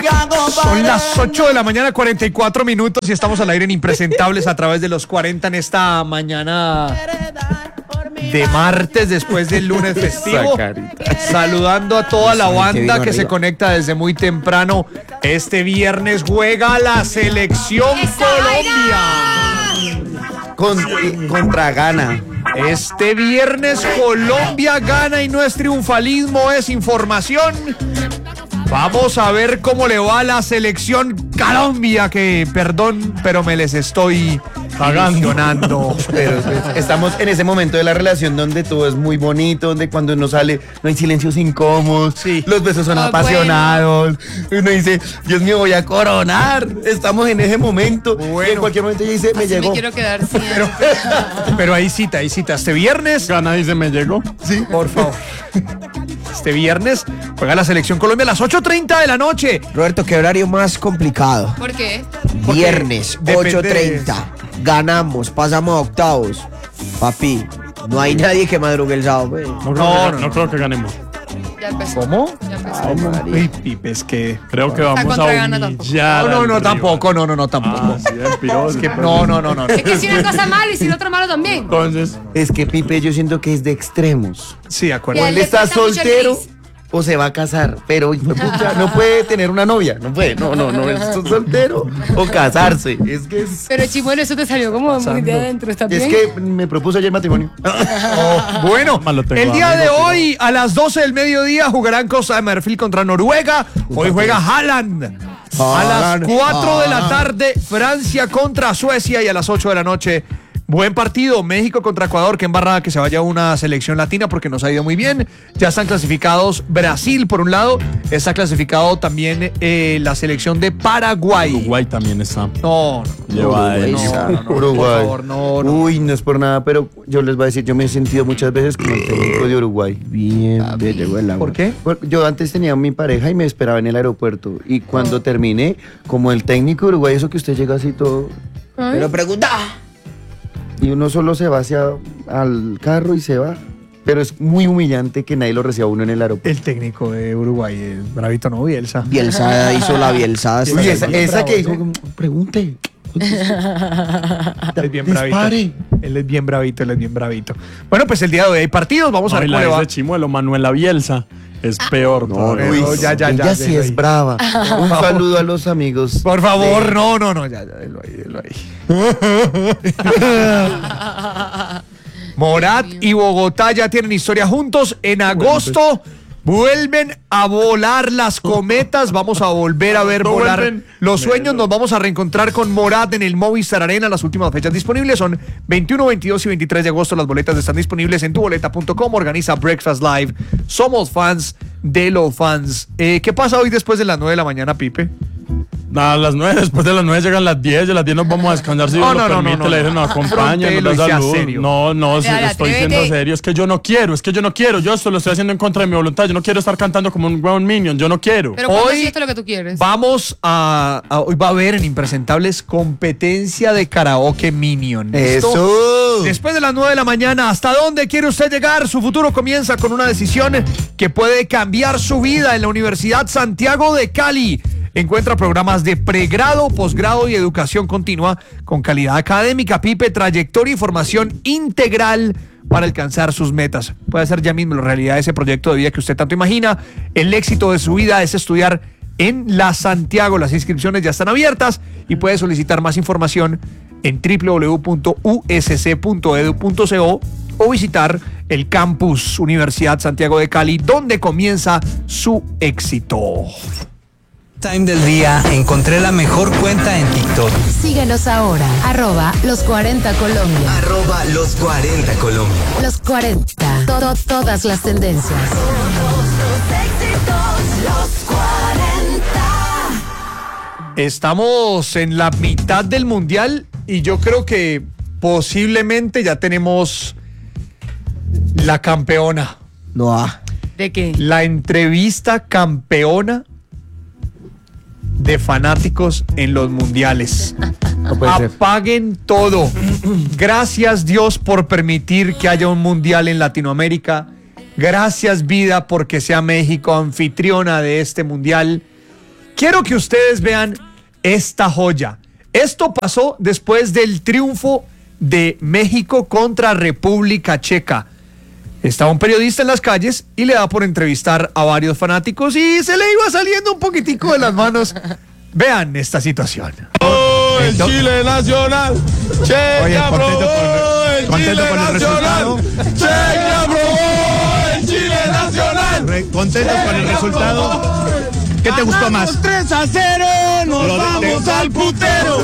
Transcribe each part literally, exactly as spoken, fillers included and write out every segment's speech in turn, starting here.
Son las ocho de la mañana, cuarenta y cuatro minutos, y estamos al aire en Impresentables a través de los cuarenta en esta mañana de martes después del lunes festivo. Saludando a toda la banda que se conecta desde muy temprano. Este viernes juega la selección Colombia. Con, contra Ghana. Este viernes Colombia gana y no es triunfalismo, es información. Vamos a ver cómo le va a la selección Colombia, que perdón, pero me les estoy ilusionando. Pero estamos en ese momento de la relación donde todo es muy bonito, donde cuando uno sale no hay silencios incómodos, sí. Los besos son oh, apasionados, bueno. Uno dice, Dios mío, voy a coronar. Estamos en ese momento. Bueno. Y en cualquier momento ella dice, me Así llegó. Me quiero quedar siempre. Pero, pero ahí cita, ahí cita. Este viernes. Gana dice, me llegó. Sí, por favor. Este viernes juega la selección Colombia a las ocho treinta de la noche. Roberto, ¿qué horario más complicado? ¿Por qué? Viernes, ocho treinta. Ganamos, pasamos a octavos. Papi, no hay nadie que madrugue el sábado. Pues. No, creo No, que, no, no creo que ganemos. Ya empezó. ¿Cómo? Ya empezó. Ay, Uy, Pipe, es que... Creo que vamos a humillar. No, no, no, al tampoco, no, no, no, tampoco. Ah, sí, el piro, Es que, no, no, no, no. Es que si una cosa malo y si la otra malo también. Entonces, Es que Pipe yo siento que es de extremos. Sí, de acuerdo. Y a O él le está falta mucho el soltero gris. o se va a casar, pero pucha, no puede tener una novia, no puede, no, no, no, es soltero o casarse, es que es, Pero Chimuelo, eso te salió como muy de adentro, ¿está bien? es que me propuso ayer matrimonio. Oh, bueno, Malo tengo, el día amigo, de pero- hoy a las doce del mediodía jugarán Costa de Marfil contra Noruega. Hoy juega Haaland. A las Haaland. cuatro de la Ah. tarde Francia contra Suecia, y a las ocho de la noche buen partido, México contra Ecuador. Que embarrada que se vaya una selección latina porque nos ha ido muy bien. Ya están clasificados Brasil por un lado, está clasificado también eh, la selección de Paraguay. Uruguay también está. No, no, Lleva Uruguay, él. esa. no, no, por Uruguay. favor, no, no. Uy, no es por nada, pero yo les voy a decir, yo me he sentido muchas veces como el técnico de Uruguay. Bien, me llegó el agua. ¿Por qué? Bueno, yo antes tenía a mi pareja y me esperaba en el aeropuerto. Y cuando terminé, como el técnico de Uruguay, eso que usted llega así todo. Pero pregunta. Y uno solo se va hacia al carro y se va. Pero es muy humillante que nadie lo reciba a uno en el aeropuerto. El técnico de Uruguay, el bravito, no, Bielsa. Bielsa hizo la Bielsa. Uy, esa, bien esa bravo, que ¿sí? dijo, pregunte. Él es bien bravito. Dispare. Él es bien bravito, él es bien bravito. Bueno, pues el día de hoy hay partidos, vamos a No, ver y cómo la le va. de Chimuelo, Manuela Bielsa, es peor. No, todavía. Uy, Luis, ya, ya, ya, ella sí déjalo es ahí. brava. Un saludo a los amigos. Por favor, no, no, no, ya, ya, déjalo ahí, déjalo ahí. Morat y Bogotá ya tienen historia juntos. En agosto vuelven a volar las cometas. Vamos a volver a ver No volar vuelven. los sueños. Nos vamos a reencontrar con Morat en el Movistar Arena. Las últimas fechas disponibles son veintiuno, veintidós y veintitrés de agosto. Las boletas están disponibles en tu boleta punto com. Organiza Breakfast Live. Somos fans de los fans. Eh, ¿Qué pasa hoy después de las nueve de la mañana, Pipe? Nada, a las nueve, después de las nueve llegan las diez, y a las diez nos vamos a descansar si No, Dios no, lo no, permite, no, la no. Virgen nos acompaña, Afrontelo nos da y sea salud. serio. No, no, sí, Dale, estoy atrévete. siendo serio, es que yo no quiero, es que yo no quiero, yo esto lo estoy haciendo en contra de mi voluntad, yo no quiero estar cantando como un huevón minion, yo no quiero. Pero ¿cuándo Hoy sí esto es lo que tú quieres? Vamos a, a- hoy va a haber en Impresentables competencia de karaoke Minion. ¿Listo? Eso. Después de las nueve de la mañana, ¿hasta dónde quiere usted llegar? Su futuro comienza con una decisión que puede cambiar su vida en la Universidad Santiago de Cali. Encuentra programas de pregrado, posgrado y educación continua con calidad académica, Pipe, trayectoria y formación integral para alcanzar sus metas. Puede hacer ya mismo realidad ese proyecto de vida que usted tanto imagina. El éxito de su vida es estudiar en la Santiago. Las inscripciones ya están abiertas y puede solicitar más información en doble u doble u doble u punto u s c punto e d u punto co o visitar el campus Universidad Santiago de Cali, donde comienza su éxito. Time del día, encontré la mejor cuenta en TikTok. Síguenos ahora, arroba los cuarenta Colombia. Arroba los cuarenta Colombia. Los cuarenta, todo, todas las tendencias. Estamos en la mitad del mundial y yo creo que posiblemente ya tenemos la campeona. No, ah. ¿De qué? La entrevista campeona de fanáticos en los mundiales. No puede ser. Apaguen todo. Gracias, Dios, por permitir que haya un mundial en Latinoamérica. Gracias, vida, porque sea México anfitriona de este mundial. quiero que ustedes vean esta joya. Esto pasó después del triunfo de México contra República Checa. Estaba un periodista en las calles y le da por entrevistar a varios fanáticos y se le iba saliendo un poquitico de las manos. Vean esta situación. ¡Oh, el Chile Nacional! ¡Checa Oye, aprobó contento con el- el contento Chile con el Nacional! resultado. ¡Checa aprobó el Chile Nacional! Re- Contento con el resultado. ¿Qué te gustó más? tres a cero! ¡Nos Lo de- vamos de- al putero!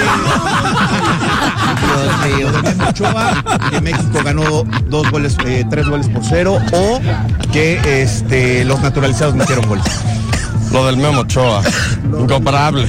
Lo de Memo Ochoa, que México ganó dos goles, eh, tres goles por cero, o que este, los naturalizados metieron goles. Lo del Memo Ochoa. Incomparable.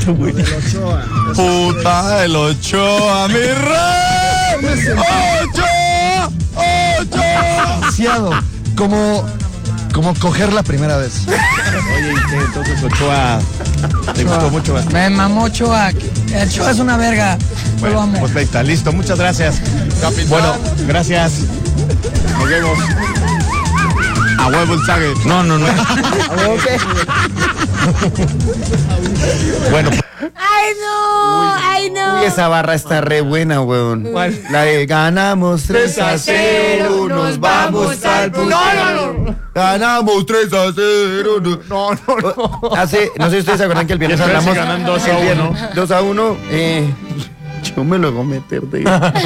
Puta el Ochoa, mi rey. Ochoa, Ochoa. Demasiado. Como, como coger la primera vez. Oye, ¿y qué? Entonces Ochoa te gustó mucho. ¿Verdad? Me mamó Ochoa. Ochoa es una verga. Yo lo amo. Pues ahí está, listo. Muchas gracias. Capitán. Bueno, gracias. Nos vemos. A huevo el sague. No, no, no. Bueno, ¡Ay, no! ¡Ay, no! Uy, esa barra está re buena, weón. La de ganamos tres a cero, nos vamos al putero. No, no, no. Ganamos tres a cero. No, No, no, no. Hace, no sé si ustedes se acuerdan que el viernes Y después hablamos. se ganan dos a el viernes, uno. dos a uno. Eh, yo me lo voy a meter de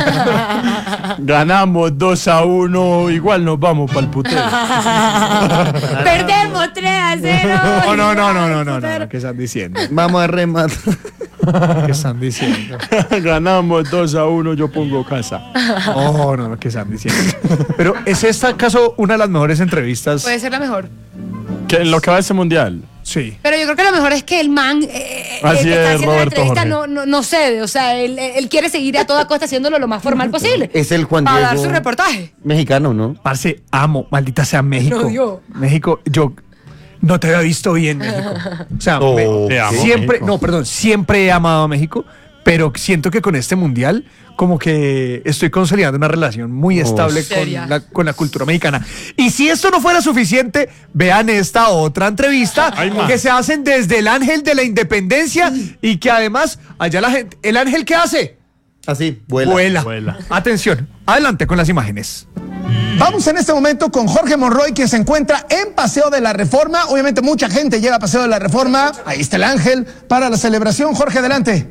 Ganamos dos a uno, igual nos vamos para el putero. Perdemos tres a cero. No, no, no, no, no, no, no, ¿qué están diciendo? Vamos a rematar. ¿Qué están diciendo? Ganamos dos a uno, yo pongo casa. Oh, no, no, ¿qué están diciendo? Pero ¿es esta acaso una de las mejores entrevistas? Puede ser la mejor. ¿Qué, en lo que va ese mundial? Sí. Pero yo creo que lo mejor es que el man, eh, Así el que está es, haciendo la Roberto entrevista Jorge. no, no, no cede. O sea, él, él quiere seguir a toda costa haciéndolo lo más formal posible. Es el Juan Para Diego. dar su reportaje. Mexicano, ¿no? Parce, amo, maldita sea México. No, yo. México, yo no te había visto bien, México. O sea, Oh, me- te amo, siempre, México. no, perdón, siempre he amado a México, pero siento que con este mundial como que estoy consolidando una relación muy estable Seria. con la, con la cultura mexicana. Y si esto no fuera suficiente, vean esta otra entrevista Hay más. que se hacen desde el Ángel de la Independencia y que además allá la gente, ¿el ángel qué hace? Así, vuela. Vuela. Vuela. Atención, adelante con las imágenes. Vamos en este momento con Jorge Monroy, que se encuentra en Paseo de la Reforma. Obviamente mucha gente llega a Paseo de la Reforma. Ahí está el ángel para la celebración. Jorge, adelante.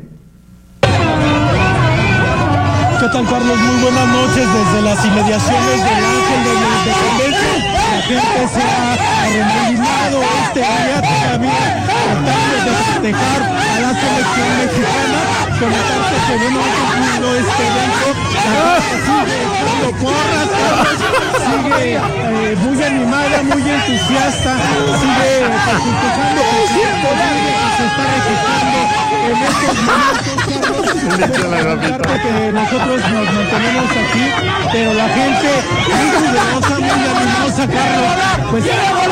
¿Qué tal, Carlos? Muy buenas noches desde las inmediaciones del Ángel de la Independencia. La gente se ha arremolinado este día también tratando de festejar a la selección mexicana. Comentarte que bueno, ha concluido este evento. La gente sigue echando porras, Carlos, sigue eh, muy animada, muy entusiasta, sigue festejando con cierto baile que se está registrando en estos momentos, Carlos. Que nosotros nos mantenemos aquí, pero la gente muy jubilosa, muy animosa, Carlos. Pues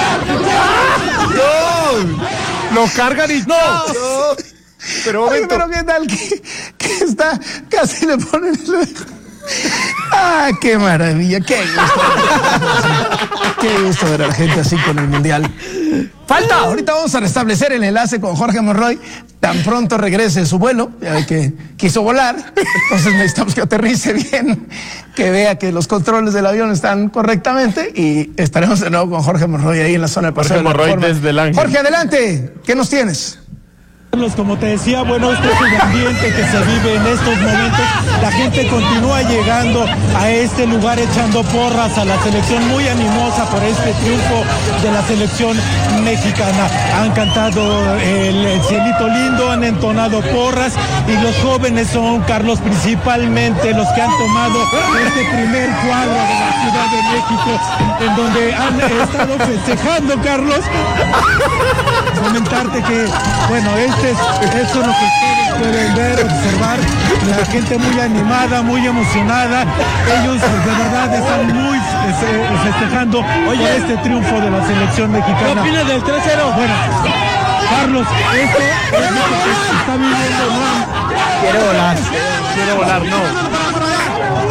¡No! Lo cargan y... ¡No! Pero un Oye, momento. pero qué tal que, que está, casi le ponen el... Ah, qué maravilla, qué gusto. Qué gusto ver a la gente así con el mundial. Falta, ahorita vamos a restablecer el enlace con Jorge Monroy. Tan pronto regrese su vuelo, ya ve que quiso volar, entonces necesitamos que aterrice bien, que vea que los controles del avión están correctamente y estaremos de nuevo con Jorge Monroy ahí en la zona de Paseo de la Monroy Reforma. desde el Ángel. Jorge, adelante, ¿qué nos tienes? Carlos, como te decía, bueno, este es el ambiente que se vive en estos momentos. La gente continúa llegando a este lugar echando porras a la selección, muy animosa por este triunfo de la selección mexicana. Han cantado el, el cielito lindo, han entonado porras y los jóvenes son, Carlos, principalmente los que han tomado este primer cuadro de la Ciudad de México, en donde han estado festejando, Carlos. Comentarte que, bueno, este es, esto es lo que ustedes pueden ver, observar, la gente muy animada, muy emocionada, ellos de verdad están muy eh, festejando por este triunfo de la selección mexicana. ¿Qué opinas del tres cero? Bueno, Carlos, esto es lo que se está viviendo, ¿no? Quiero volar. Quiero volar, no.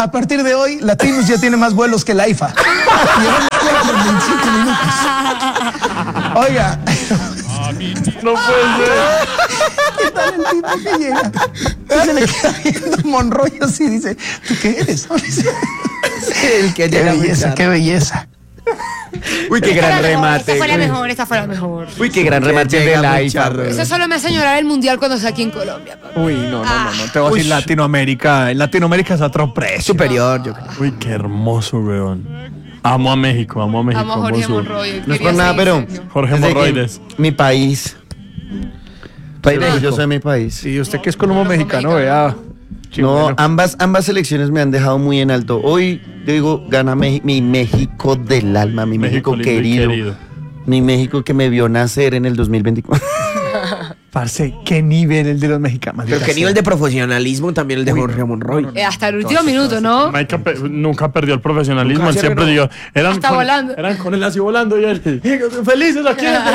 A partir de hoy, Latinos ya tiene más vuelos que la I F A. Llegamos cuatro en veinticinco minutos. Oiga. No puede ser. ¿Qué tal el tipo que llega? Y se le queda viendo Monroy así, dice, ¿tú qué eres? El que qué llega belleza, qué belleza. Uy, qué gran remate. Esta fue la mejor, esta fue la mejor. Uy, qué gran remate de la I F A. Eso solo me hace llorar el mundial cuando estoy aquí en Colombia. Papá. Uy, no, no, no, no. Te voy a decir Latinoamérica. En Latinoamérica es otro precio. Superior, yo creo. Uy, qué hermoso, weón. Amo a México, amo a México. Amo a Jorge amo su- Monroy. No es por nada, pero Jorge desde que Morroides. Mi país. País Yo- México. Yo soy mi país. Y usted que es colombo mexicano, vea. No, bueno. ambas, ambas selecciones me han dejado muy en alto. Hoy, yo digo, gana Meji- mi México del alma, mi México, México lindo y querido, querido. Mi México que me vio nacer en el dos mil veinticuatro. Parce, qué nivel el de los mexicanos. Pero qué nivel de profesionalismo también el de Jorge Monroy. Eh, hasta el último minuto, ¿no? Nunca, pe- nunca perdió el profesionalismo, Nunca él se siempre renovó. dijo, eran Hasta con, volando. eran con él así volando y él, felices aquí en el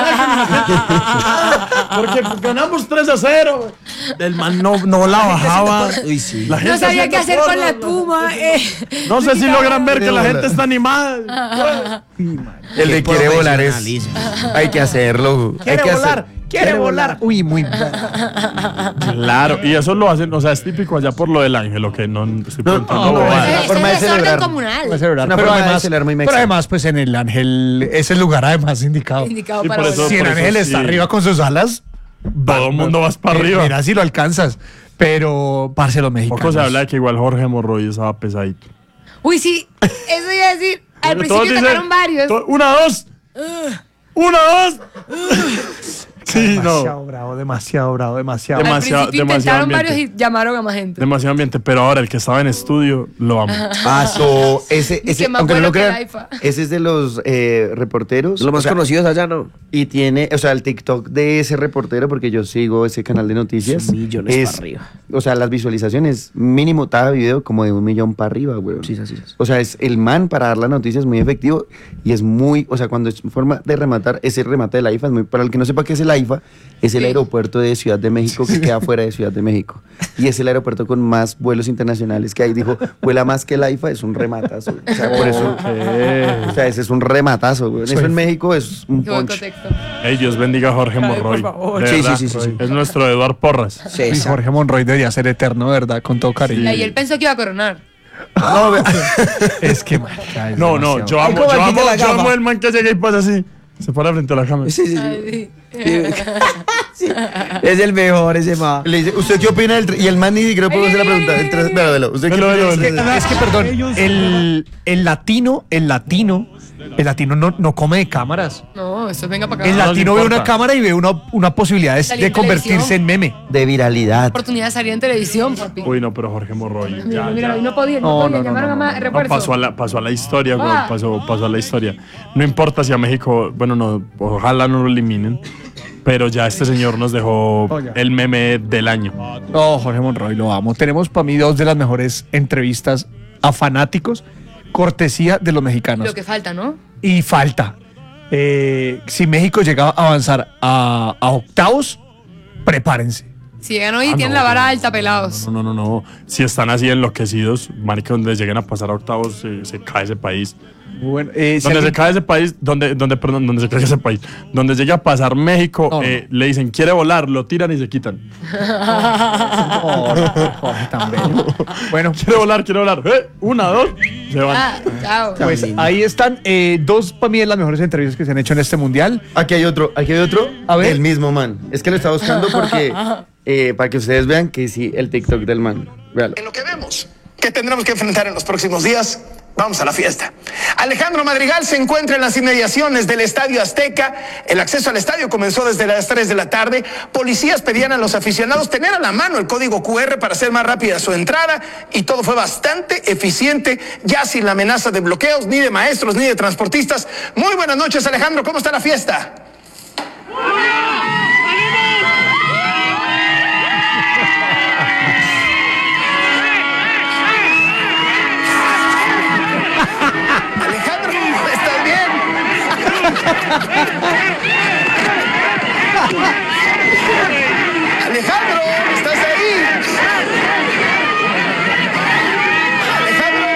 porque ganamos tres a cero. El man no, no la bajaba. Uy, sí. La gente No sabía haciendo qué hacer con porras. la espuma. Eh. No sé si logran ver que la gente está animada. El de quiere volar es. Hay que hacerlo. Quiere hay que volar, hacer- quiere volar. Uy, muy. Claro, y eso lo hacen, o sea, es típico allá por lo del ángel, lo que no estoy No, preguntando. no, bobadas. es una Ese forma de es desorden celebrar. comunal. Va a celebrar. Una Pero forma de además, celebrar muy pero mexa. además, pues en el Ángel es el lugar además indicado. Indicado Sí, para por eso- volar. Si el por eso Ángel está sí. arriba con sus alas, Todo el mundo vas para eh, arriba. Mira si lo alcanzas. Pero, parce, los mexicanos. Poco se habla de que igual Jorge Morroy estaba pesadito. Uy, sí. Eso iba a decir. Al Todos principio dicen, tocaron varios. to- Una, dos. Una, dos. Sí, demasiado no. bravo, demasiado bravo, demasiado. Al demasiado- principio demasiado intentaron varios ambiente. y llamaron a más gente. Demasiado ambiente, pero ahora el que estaba en estudio lo amo. Paso. Ese, Y ese, que más aunque no bueno lo que crean, la I F A. ese es de los eh, reporteros. Los más o sea, conocidos allá, ¿no? Y tiene, o sea, el TikTok de ese reportero, porque yo sigo ese canal de noticias. Son millones es, para arriba. O sea, las visualizaciones, mínimo cada video como de un millón para arriba, güey. Sí, sí, sí. O sea, es el man para dar la noticia es muy efectivo y es muy, o sea, cuando es forma de rematar, ese remate de la I F A es muy, para el que no sepa qué es el I F A, es el Sí. aeropuerto de Ciudad de México que queda fuera de Ciudad de México. Y es el aeropuerto con más vuelos internacionales que hay. Dijo, vuela más que el I F A, es un rematazo. O sea, por eso, o sea, ese es un rematazo, güey. Eso en México es un Qué buen punch. contexto. Ey, Dios bendiga a Jorge Ay, Monroy. por favor. De Sí, verdad. sí, sí, sí, sí. Es nuestro Eduard Porras. Sí, Y exacto. Jorge Monroy debería ser eterno, ¿verdad? Con todo cariño. Y él pensó que iba a coronar. No, ve- Es que, marica, es No, no, demasiado. yo Ay, amo, ¿cómo yo quita amo, la yo gafa? amo el man que llega y pasa así. Se para frente a la cámara. Sí, sí, sí. Ay, sí. Es el mejor ese ma. le dice, ¿usted qué opina del tre-?" Y el man ni siquiera puede hacer la pregunta. El tres, velo, velo. ¿Usted qué Velo, opina velo, del velo. tres? Es que, perdón, el, el latino, el latino, el latino no, no come de cámaras. No, eso venga para acá. El no latino le ve importa. una cámara y ve una, una posibilidad de, Salir de en convertirse televisión. en meme. De viralidad. Oportunidad de salir en televisión, papi. Uy, no, pero Jorge Monroy. Mira, Ya, mira, ya. y no podía, no, No, podía, no, no, llamaron no, a más No, refuerzo. pasó, a la, pasó a la historia, güey. Ah. Pasó, pasó a la historia. No importa si a México, bueno, no, ojalá no lo eliminen. Pero ya este señor nos dejó Oh, ya. el meme del año. No, Jorge Monroy, lo amo. Tenemos para mí dos de las mejores entrevistas a fanáticos, cortesía de los mexicanos. Lo que falta, ¿no? Y falta. Eh, si México llega a avanzar a, a octavos, prepárense. Si llegan hoy, Ah, tienen no, la vara no, alta, pelados. No, no, no, no. Si están así enloquecidos, marica, donde lleguen a pasar a octavos, se, se cae ese país. Bueno, eh, si Donde se alguien- cae ese país, donde, donde, perdón, donde se cae ese país, donde llega a pasar México, No, no. eh, le dicen quiere volar, lo tiran y se quitan. Oh, no, Jorge, tan bello. Bueno, Quiere volar, quiere volar. Eh, una, dos, se van. Ah, chao. pues ahí están eh, dos para mí de las mejores entrevistas que se han hecho en este mundial. Aquí hay otro, aquí hay otro. A ver. El mismo man. Es que lo está buscando porque, eh, para que ustedes vean que sí, el TikTok del man. Véalo. En lo que vemos que tendremos que enfrentar en los próximos días, vamos a la fiesta. Alejandro Madrigal se encuentra en las inmediaciones del Estadio Azteca. El acceso al estadio comenzó desde las tres de la tarde. Policías pedían a los aficionados tener a la mano el código cu erre para hacer más rápida su entrada y todo fue bastante eficiente, ya sin la amenaza de bloqueos, ni de maestros, ni de transportistas. Muy buenas noches, Alejandro. ¿Cómo está la fiesta? Alejandro, ¿estás bien? Alejandro, ¿estás ahí? Alejandro.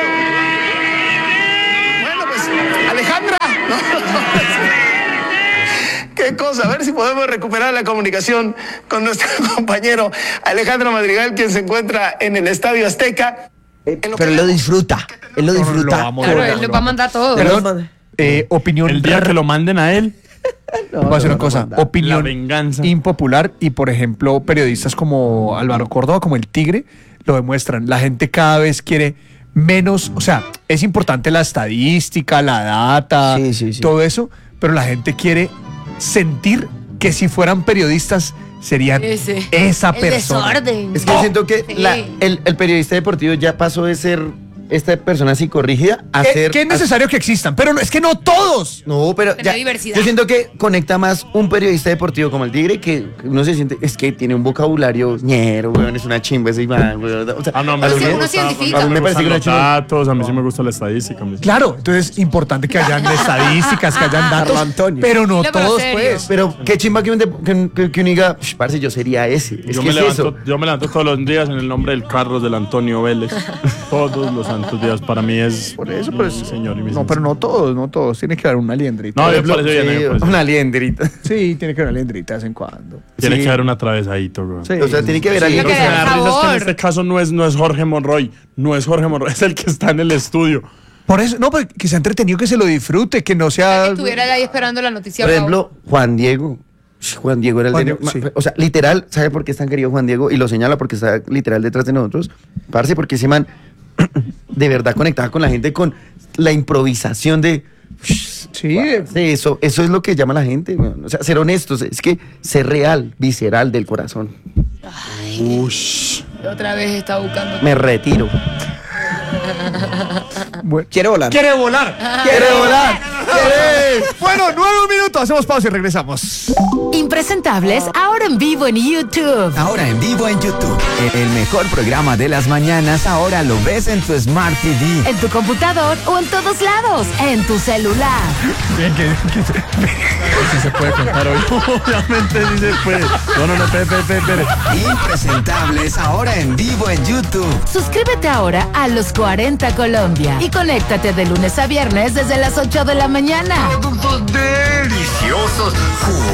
qué cosa. A ver si podemos recuperar la comunicación con nuestro compañero Alejandro Madrigal, quien se encuentra en el Estadio Azteca. Pero él lo disfruta. Él lo disfruta. Claro, él lo va a mandar todo. Perdón, eh, opinión. El día que lo manden a él. Voy a hacer una cosa, opinión La venganza. impopular y por ejemplo periodistas como Álvaro Córdoba, como el Tigre, lo demuestran. La gente cada vez quiere menos, o sea, es importante la estadística, la data, Sí, sí, sí. todo eso, pero la gente quiere sentir que si fueran periodistas serían Ese. esa El persona. desorden. Es que yo siento que Sí. la- el, el periodista deportivo ya pasó de ser esta persona psicorrígida a Eh, ser... que es a- necesario que existan, pero no, es que no todos. No, pero Pero ya, diversidad. yo siento que conecta más un periodista deportivo como el Tigre, que uno se siente, es que tiene un vocabulario ñero, weón, es una chimba ese Iván, weón. O sea, Ah, no, a me, mí sí, me uno gusta, se identifica. a mí me parece que gustan una los chimba. datos, a mí sí me gusta la estadística. me- Claro, entonces importante que hayan estadísticas, que hayan datos, Carlos Antonio. pero no Dilo, pero todos, serio. pues. Pero qué chimba que, un de- que, que- que uno diga, "Ush, parce, yo sería ese. Es Yo que me, es levanto, eso. yo me levanto todos los días en el nombre del Carlos del Antonio Vélez. Todos los santos días. Para mí es. Por eso, pues, mi señor y mi no, pero no todos, no todos. Tiene que haber una liendrita. No, Por me ejemplo, parece bien, sí, me parece una bien. liendrita. Sí, tiene que haber una liendrita de vez en cuando. Tiene Sí. que haber un atravesadito, güey. Sí. O sea, tiene que haber Sí, alguien que que Lo que dar me da risa es que en sabor. este caso no es, no es Jorge Monroy. No es Jorge Monroy, es el que está en el estudio. Por eso, no, pues que sea entretenido, que se lo disfrute, que no sea. Que estuviera ahí esperando la noticia. Por ejemplo, Juan Diego. Ush, Juan Diego era el Juan de- Diego, sí. O sea, literal, ¿sabe por qué es tan querido Juan Diego? Y lo señala porque está literal detrás de nosotros. Parce, porque ese man de verdad conectaba con la gente con la improvisación de. Sí, de eso, eso es lo que llama a la gente. weón. O sea, ser honestos, es que ser real, visceral del corazón. Ush. otra vez está buscando. Me retiro. bueno. ¿Quiere volar? quiere volar. ¡Quiere volar! ¡Quiere! Bueno, nueve minutos, hacemos pausa y regresamos. Impresentables, ahora en vivo en YouTube. Ahora en vivo en YouTube. El mejor programa de las mañanas ahora lo ves en tu Smart T V. En tu computador o en todos lados. En tu celular. Bien, que, que se- Sí se puede contar hoy. Obviamente sí se puede. No, no, no, espere, espere, espere. Impresentables ahora en vivo en YouTube. Suscríbete ahora a Los cuarenta Colombia y conéctate de lunes a viernes desde las ocho de la mañana. Productos deliciosos,